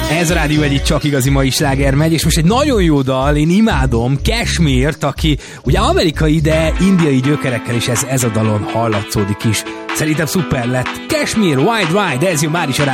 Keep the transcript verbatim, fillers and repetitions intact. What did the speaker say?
Ez a Rádió Egy, csak igazi mai sláger megy, és most egy nagyon jó dal, én imádom, Kashmirt, aki ugye amerikai, de indiai gyökerekkel, és ez, ez a dalon hallatszódik is. Szerintem szuper lett. Kashmir, Wild Ride, ez jó már is a